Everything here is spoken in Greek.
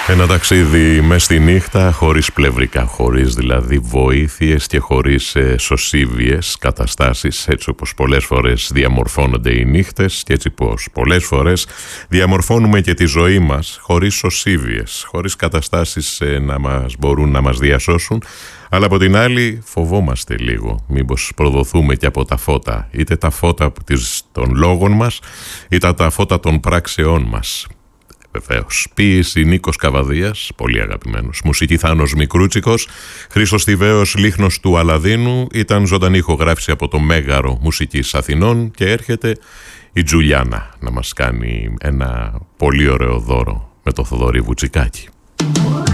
Ένα ταξίδι μες στη νύχτα, χωρίς πλευρικά, χωρίς δηλαδή βοήθειες και χωρίς σωσίβιες καταστάσεις, έτσι όπως πολλές φορές διαμορφώνονται οι νύχτες και έτσι πως πολλές φορές διαμορφώνουμε και τη ζωή μας χωρίς σωσίβιες, χωρίς καταστάσεις να μας μπορούν να μας διασώσουν, αλλά από την άλλη φοβόμαστε λίγο μήπως προδοθούμε και από τα φώτα, είτε τα φώτα των λόγων μας είτε τα φώτα των πράξεών μας. Βεβαίως. Ποίηση Νίκος Καβαδίας, πολύ αγαπημένος. Μουσική Θάνος Μικρούτσικος. Χρήστος Τιβαίος, Λίχνος του Αλαδίνου. Ήταν ζωντανή ηχογράφηση από το Μέγαρο Μουσικής Αθηνών και έρχεται η Τζουλιάνα να μας κάνει ένα πολύ ωραίο δώρο με το Θοδωρή Βουτσικάκη.